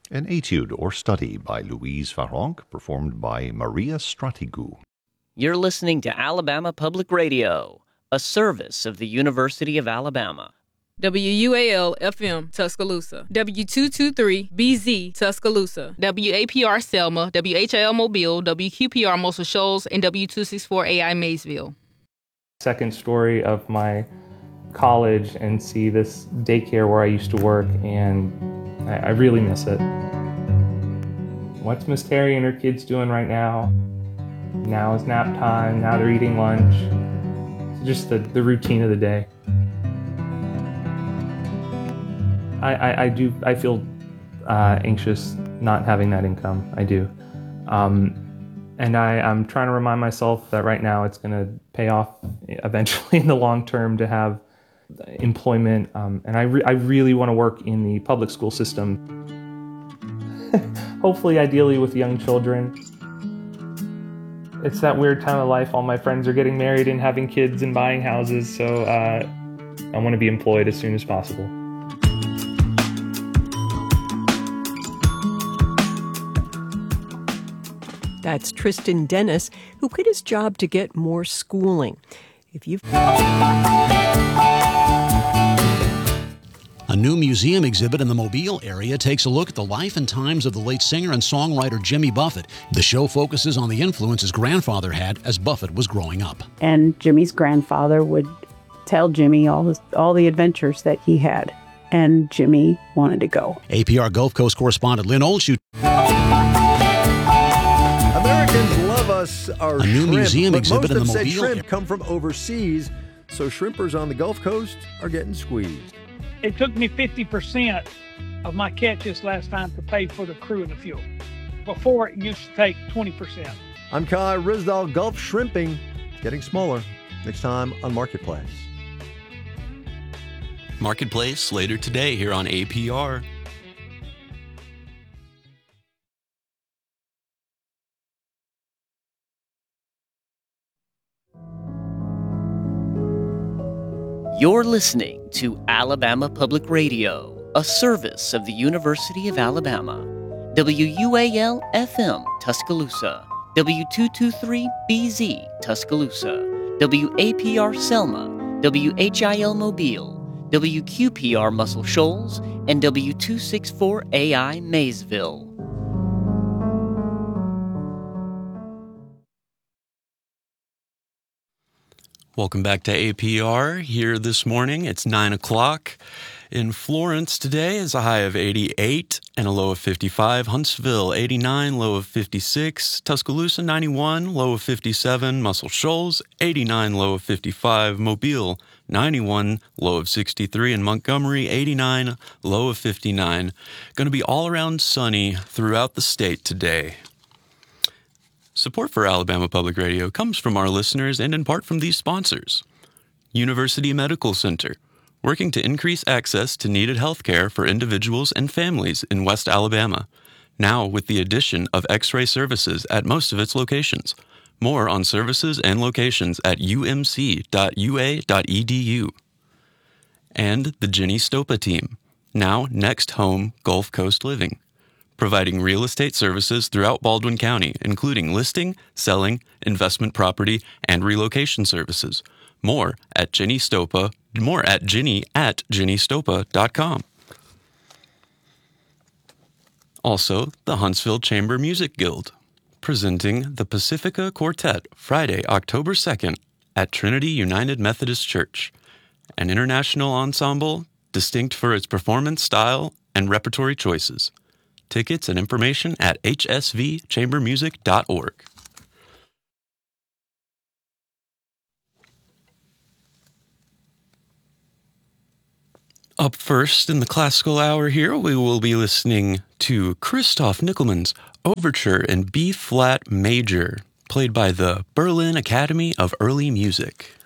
An etude or study by Louise Farronc, performed by Maria Stratigou. You're listening to Alabama Public Radio, a service of the University of Alabama. WUAL-FM, Tuscaloosa. W223-BZ, Tuscaloosa. WAPR Selma, WHIL Mobile, WQPR Muscle Shoals, and W264AI Maysville. Second story of my college and see this daycare where I used to work, and I really miss it. What's Miss Terry and her kids doing right now? Now is nap time, now they're eating lunch. It's just the routine of the day. I feel anxious not having that income. I do. And I'm trying to remind myself that right now it's going to pay off eventually in the long term to have employment. And I really want to work in the public school system. Hopefully, ideally with young children. It's that weird time of life. All my friends are getting married and having kids and buying houses. So I want to be employed as soon as possible. That's Tristan Dennis, who quit his job to get more schooling. A new museum exhibit in the Mobile area takes a look at the life and times of the late singer and songwriter Jimmy Buffett. The show focuses on the influence his grandfather had as Buffett was growing up. And Jimmy's grandfather would tell Jimmy all the adventures that he had, and Jimmy wanted to go. APR Gulf Coast correspondent Lynn Oldshoot. Americans love us our A new shrimp, museum exhibit in the most have Mobile said shrimp come from overseas, so shrimpers on the Gulf Coast are getting squeezed. It took me 50% of my catches last time to pay for the crew and the fuel. Before, it used to take 20%. I'm Kai Rizdal. Gulf shrimping getting smaller. Next time on Marketplace. Marketplace later today here on APR. You're listening to Alabama Public Radio, a service of the University of Alabama. WUAL-FM, Tuscaloosa. W223-BZ, Tuscaloosa. WAPR Selma. WHIL Mobile. WQPR Muscle Shoals. And W264AI Maysville. Welcome back to APR. Here this morning, it's 9 o'clock. In Florence today is a high of 88 and a low of 55. Huntsville, 89, low of 56. Tuscaloosa, 91, low of 57. Muscle Shoals, 89, low of 55. Mobile, 91, low of 63. And Montgomery, 89, low of 59. Going to be all around sunny throughout the state today. Support for Alabama Public Radio comes from our listeners and in part from these sponsors. University Medical Center, working to increase access to needed health care for individuals and families in West Alabama, now with the addition of X-ray services at most of its locations. More on services and locations at umc.ua.edu. And the Ginny Stopa Team, now Next Home Gulf Coast Living, providing real estate services throughout Baldwin County, including listing, selling, investment property, and relocation services. More at Ginny at ginnystopa.com. Also, the Huntsville Chamber Music Guild, presenting the Pacifica Quartet Friday, October 2nd at Trinity United Methodist Church, an international ensemble distinct for its performance style and repertory choices. Tickets and information at hsvchambermusic.org. Up first in the classical hour here, we will be listening to Christoph Nickelmann's Overture in B-flat major, played by the Berlin Academy of Early Music.